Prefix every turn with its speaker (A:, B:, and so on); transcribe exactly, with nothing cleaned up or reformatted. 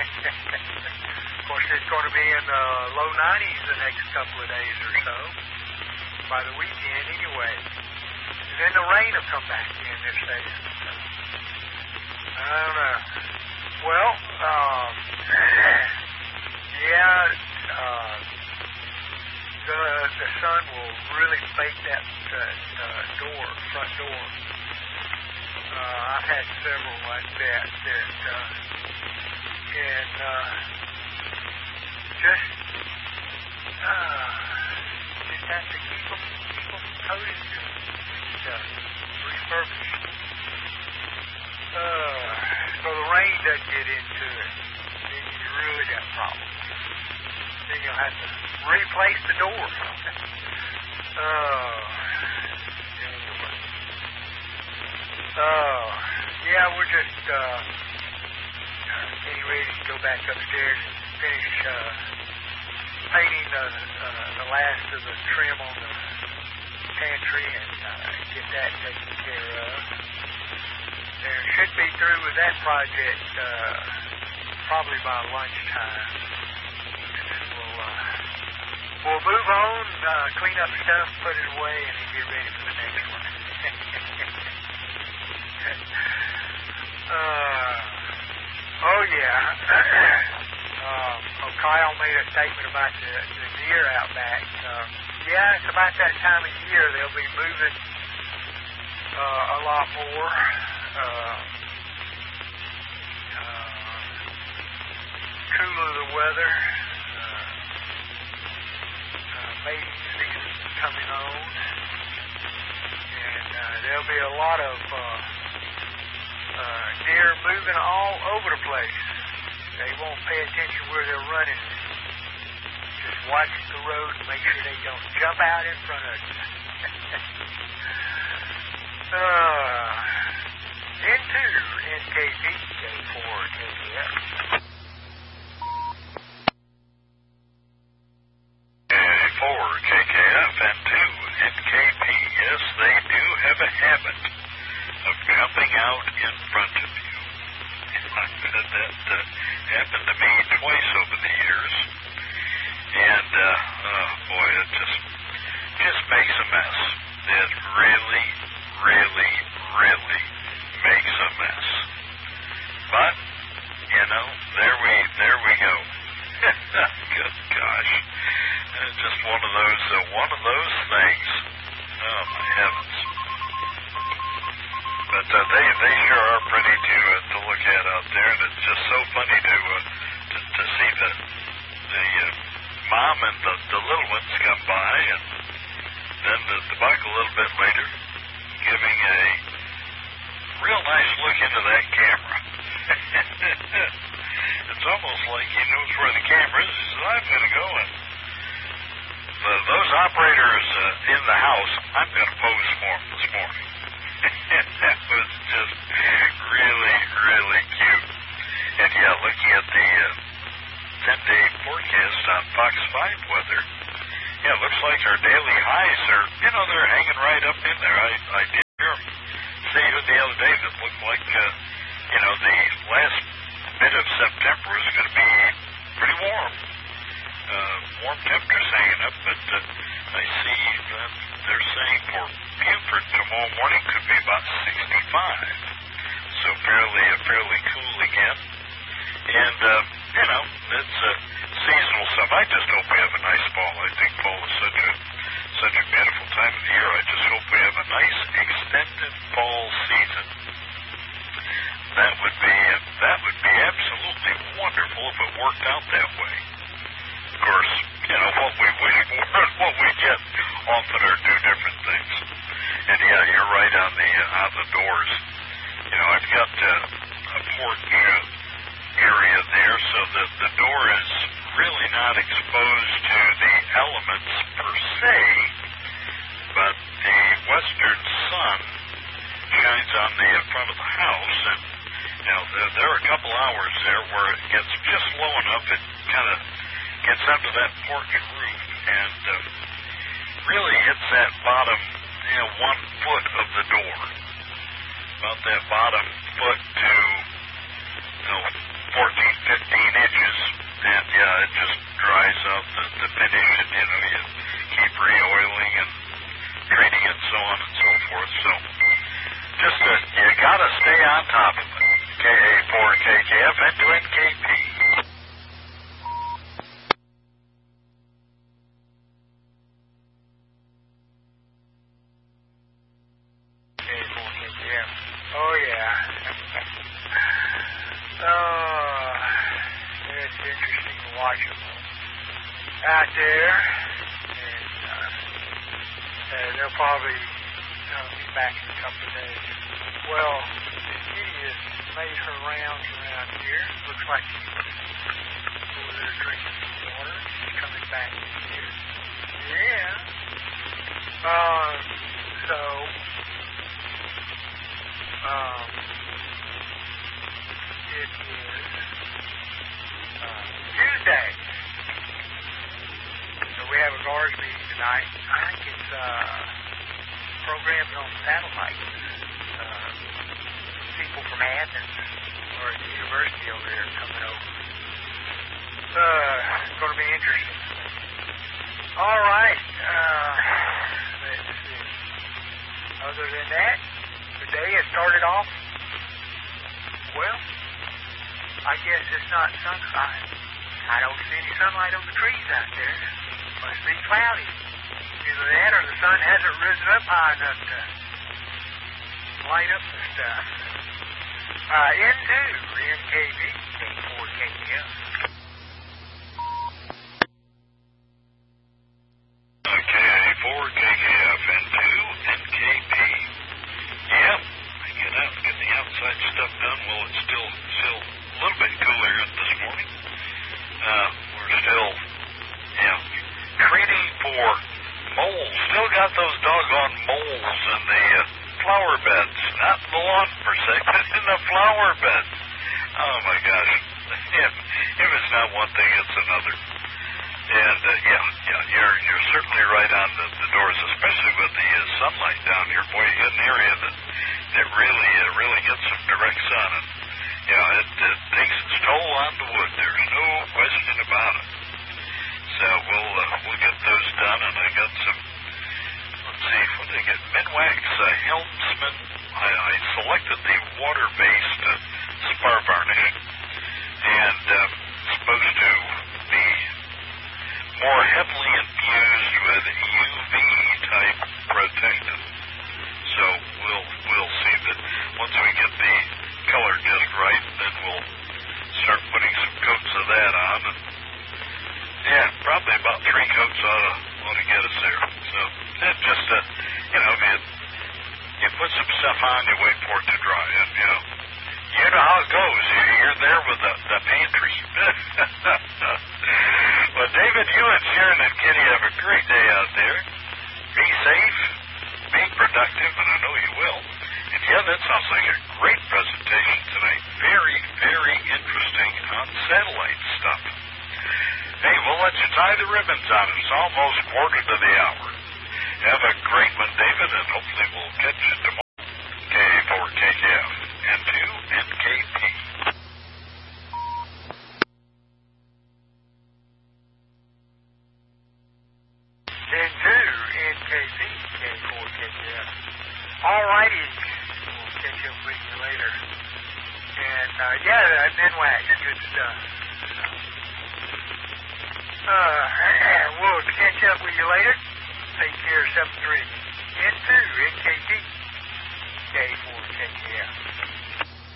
A: Of course, it's going to be in the low nineties the next couple of days or so. By the weekend, anyway. And then the rain will come back in this day. I don't know. Well, um, yeah, uh, the the sun will really bake that uh, uh, door, front door. Uh, I've had several like that, that uh, and uh, just uh, just have to keep them, keep them coated and uh, refurbished. Uh, so the rain doesn't get into it, then you really got problems. Then you'll have to replace the door. Oh, anyway. Oh, yeah, we're just uh, getting ready to go back upstairs and finish uh, painting the, uh, the last of the trim on the pantry and uh, get that taken care of. There should be through with that project uh, probably by lunchtime. And then we'll, uh, we'll move on, uh, clean up stuff, put it away, and then get ready for the next one. uh, oh, yeah. um, oh, Kyle made a statement about the, the deer out back. Uh, yeah, it's about that time of year they'll be moving uh, a lot more. Uh, uh, cooler the weather, uh, uh, mating season coming on, and uh, there'll be a lot of uh, uh, deer moving all over the place. They won't pay attention where they're running. Just watch the road and make sure they don't jump out in front of you. uh, Into N K P K four K K F.
B: four K K F and two N K P. Yes, they do have a habit of jumping out in front of you. I've had that uh, happen to me twice over the years. And, uh, oh boy, it just, just makes a mess. It really, really, really makes a mess. But, you know, there we there we go. Good gosh. Uh, just one of those uh, one of those things. Oh my heavens. But uh, they they sure are pretty to uh, to look at out there, and it's just so funny to uh, to, to see the the uh, mom and the, the little ones come by, and then the, the buck a little bit later giving a real nice look into that camera. It's almost like he knows where the camera is. He says, I'm going to go and the, those operators uh, in the house, I'm going to pose for them this morning. That was just really, really cute. And yeah, looking at the uh, ten-day forecast on Fox five weather, yeah, it looks like our daily highs are, you know, they're hanging right up in there. I, I did hear them say the other day that looked like, uh, you know, the last bit of September is going to be pretty warm. Uh, warm temperatures hanging up, but uh, I see that they're saying for Buford tomorrow morning could be about sixty-five. So fairly, uh, fairly cool again. And, uh, you know, it's uh, seasonal stuff. I just hope we have a nice fall. I think fall is such a such a beautiful time of the year. I just hope we have a nice extended fall season. That would be uh, that would be absolutely wonderful if it worked out that way. Of course, you know, what we wish for and what we get often are two different things. And yeah, you're right on the uh, on the doors. You know, I've got uh, a porch uh, area there, so that the door is really not exposed to the elements per se, but the western sun shines on the front of the house, and you know there, there are a couple hours there where it gets just low enough it kind of gets under that porch roof and uh, really hits that bottom, you know, one foot of the door, about that bottom foot to, you know, fourteen, fifteen inches. And, yeah, it just dries out the, the finish. And, you know, you keep re-oiling and treating and so on and so forth. So just, uh, you got to stay on top of it. K A four K K F and to N K P.
A: Oh, yeah. Oh, it's interesting to watch them out there. And uh, uh, they'll probably uh, be back in a couple of days. Well, Kitty has made her rounds around here. Looks like she's over there drinking some water. She's coming back in here. Yeah. Um, so... Um, it is uh, Tuesday. So we have a guards meeting tonight. I think it's uh, programmed on satellite. Uh, people from Athens or at the university over there coming over. Uh, it's going to be interesting. All right. Uh, let's see. Other than that, the day has started off, well, I guess it's not sunshine. I don't see any sunlight on the trees out there. Must be cloudy. Either that or the sun hasn't risen up high enough to light up the stuff. Uh, N two, N K V, K four K K F.
B: K A four K K F, N two, N K P. Yep, I get out and get the outside stuff done. Well, it's still still a little bit cooler this morning. Uh, we're still, yeah, treating for moles. Still got those doggone moles in the uh, flower beds. Not in the lawn per se, but in the flower beds. Oh my gosh. If, if it's not one thing, it's another. And uh, yeah, yeah, you're you're certainly right on the, the doors, especially with the uh, sunlight down here. Boy, you get an area that that really uh, really gets some direct sun, and yeah, it, it takes its toll on the wood. There's no question about it. So we'll uh, we'll get those done, and I got some. Let's see, what did I get? Minwax uh, Helmsman. I, I selected the water-based uh, spar varnish, and uh, it's supposed to be more heavily infused with U V type protectant. So we'll we'll see that once we get the color just right, then we'll start putting some coats of that on. And yeah, probably about three coats ought to, ought to get us there. So it's just uh, you know, you, you put some stuff on, you wait for it to dry, and you know. You know how it goes. You're there with the, the pantry. Well, David, you and Sharon and Kitty have a great day out there. Be safe, be productive, and I know you will. And yeah, that sounds like a great presentation tonight. Very, very interesting on satellite stuff. Hey, we'll let you tie the ribbons on it. It's almost quarter to the hour. Have a great one, David, and hopefully we'll catch you tomorrow. K four K K F. N two, N K P.
A: N two, N K P, K four K K F. All righty. We'll catch up with you later. And, uh, yeah, that Minwax, good stuff. Uh, we'll catch up with you later. Take care, seven three. N two, N K P, K four K K F.